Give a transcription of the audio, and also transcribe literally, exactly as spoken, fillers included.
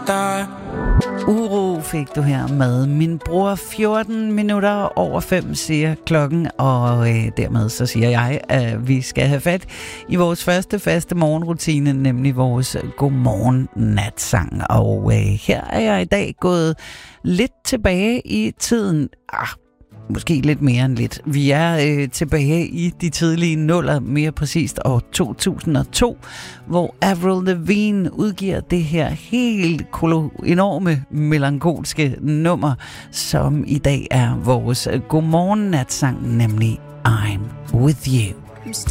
matar. Uro fik du her med Min Bror. Fjorten minutter over fem siger klokken, og øh, dermed så siger jeg, at vi skal have fat i vores første faste morgenrutine, nemlig vores godmorgen natsang. Og øh, her er jeg i dag gået lidt tilbage i tiden. Ah, måske lidt mere end lidt. Vi er øh, tilbage i de tidlige nuller, mere præcist år to tusind og to, hvor Avril Lavigne udgiver det her helt kolo- enorme melankolske nummer, som i dag er vores godmorgen natsang, nemlig I'm With You.